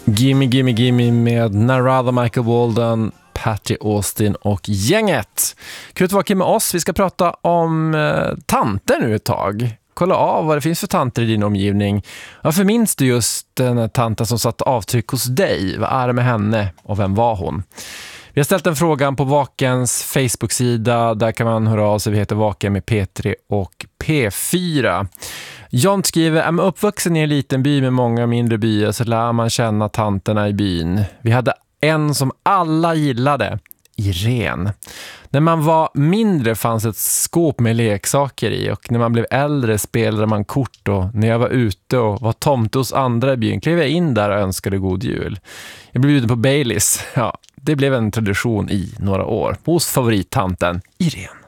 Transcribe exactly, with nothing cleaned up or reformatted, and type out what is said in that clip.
Gimme, gimme, gimme med Narada, Michael Walden, Patty Austin och gänget. Kul att vara med oss. Vi ska prata om eh, tanter nu ett tag. Kolla av vad det finns för tanter i din omgivning. Varför minns du just den här tanten som satt avtryck hos dig? Vad är det med henne och vem var hon? Vi har ställt en fråga på Vakens Facebook-sida. Där kan man höra av sig. Vi heter Vaken med P tre och P fyra. John skriver, är man uppvuxen i en liten by med många mindre byar så lär man känna tanterna i byn. Vi hade en som alla gillade, Irene. När man var mindre fanns ett skåp med leksaker i och när man blev äldre spelade man kort och när jag var ute och var tomte hos andra i byn klev jag in där och önskade god jul. Jag blev bjuden på Baileys. Ja, det blev en tradition i några år hos favorittanten Irene.